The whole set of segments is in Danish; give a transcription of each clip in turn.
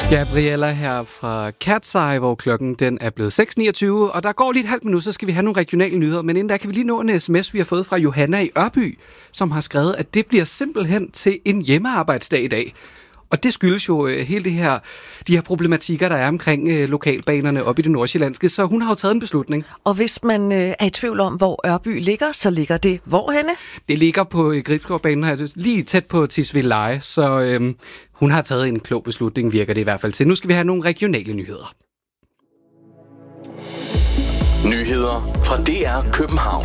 Gabriella her fra Cat's Eye, hvor klokken den er blevet 6.29, og der går lige et halvt minut, så skal vi have nogle regionale nyheder. Men inden da kan vi lige nå en sms, vi har fået fra Johanna i Ørby, som har skrevet, at det bliver simpelthen til en hjemmearbejdsdag i dag. Og det skyldes jo hele de her problematikker, der er omkring lokalbanerne oppe i det nordsjællandske, så hun har jo taget en beslutning. Og hvis man er i tvivl om, hvor Ørby ligger, så ligger det hvorhenne? Det ligger på Gribskovbanen her, lige tæt på Tisvildeleje, så hun har taget en klog beslutning, virker det i hvert fald til. Nu skal vi have nogle regionale nyheder. Nyheder fra DR København.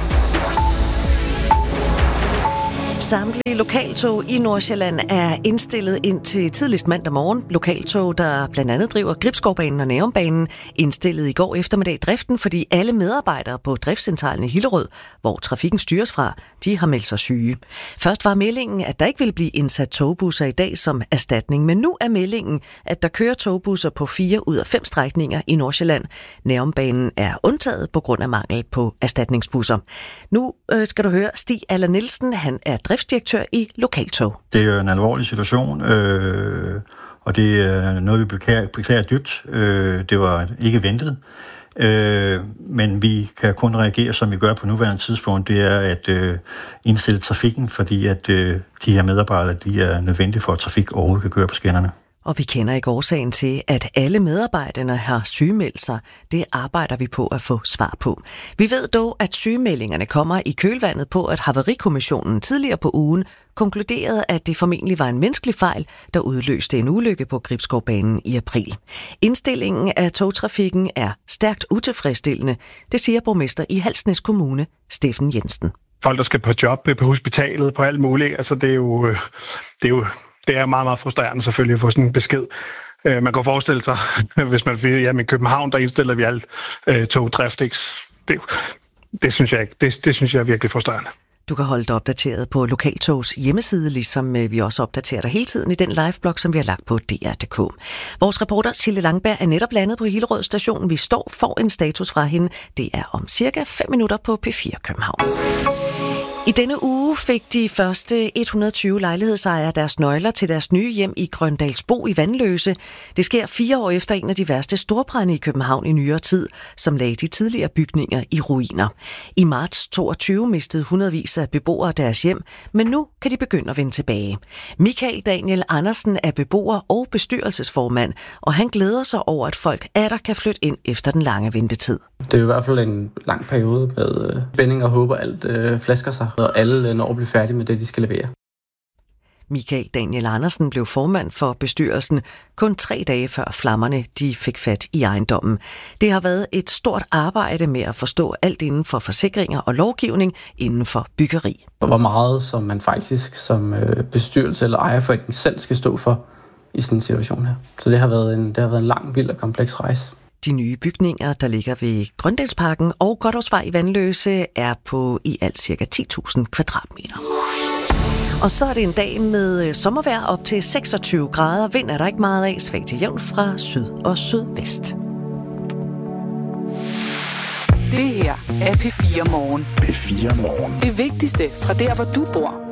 Samtlige lokaltog i Nordsjælland er indstillet ind til tidligst mandag morgen. Lokaltog, der blandt andet driver Gribskovbanen og Nærumbanen, indstillede i går eftermiddag driften, fordi alle medarbejdere på driftscentralen i Hillerød, hvor trafikken styres fra, de har meldt sig syge. Først var meldingen, at der ikke ville blive indsat togbusser i dag som erstatning, men nu er meldingen, at der kører togbusser på 4 ud af 5 strækninger i Nordsjælland. Nærumbanen er undtaget på grund af mangel på erstatningsbusser. Nu skal du høre Stig Aller Nielsen, han er driftsdirektør i Lokaltog. Det er jo en alvorlig situation, og det er noget, vi beklager dybt. Det var ikke ventet, men vi kan kun reagere, som vi gør på nuværende tidspunkt. Det er at indstille trafikken, fordi at de her medarbejdere de er nødvendige for, at trafik overhovedet kan køre på skinnerne. Og vi kender ikke årsagen til, at alle medarbejderne har sygemeldt sig. Det arbejder vi på at få svar på. Vi ved dog, at sygemeldingerne kommer i kølvandet på, at Havarikommissionen tidligere på ugen konkluderede, at det formentlig var en menneskelig fejl, der udløste en ulykke på Gribskovbanen i april. Indstillingen af togtrafikken er stærkt utilfredsstillende, det siger borgmester i Halsnæs Kommune, Steffen Jensen. Folk, der skal på job, på hospitalet, på alt muligt, altså det er meget, meget frustrerende selvfølgelig at få sådan en besked. Man kan forestille sig, hvis man siger, at i København, der indstiller vi alt togdrift. Det synes jeg ikke. Det synes jeg er virkelig frustrerende. Du kan holde dig opdateret på Lokaltogs hjemmeside, ligesom vi også opdaterer dig hele tiden i den liveblog, som vi har lagt på DR.dk. Vores reporter Sille Langberg er netop landet på Hillerød station. Vi får en status fra hende. Det er om cirka 5 minutter på P4 København. I denne uge fik de første 120 lejlighedsejere deres nøgler til deres nye hjem i Grøndalsbro i Vanløse. Det sker 4 år efter en af de værste storbrande i København i nyere tid, som lagde de tidligere bygninger i ruiner. I marts 22 mistede hundredvis af beboere deres hjem, men nu kan de begynde at vende tilbage. Michael Daniel Andersen er beboer og bestyrelsesformand, og han glæder sig over, at folk atter kan flytte ind efter den lange ventetid. Det er jo i hvert fald en lang periode med spænding og håber alt flasker sig, og alle når at blive færdige med det, de skal levere. Michael Daniel Andersen blev formand for bestyrelsen kun 3 dage før flammerne de fik fat i ejendommen. Det har været et stort arbejde med at forstå alt inden for forsikringer og lovgivning inden for byggeri. Hvor meget som man faktisk som bestyrelse eller ejerforening selv skal stå for i sådan en situation her. Så det har været en lang, vild og kompleks rejse. De nye bygninger, der ligger ved Grøndalsparken og Godthåbsvej i Vanløse, er på i alt ca. 10.000 kvadratmeter. Og så er det en dag med sommervejr op til 26 grader. Vind er der ikke meget af, svag til jævnt fra syd og sydvest. Det her er P4 Morgen. P4 Morgen. Det vigtigste fra der, hvor du bor.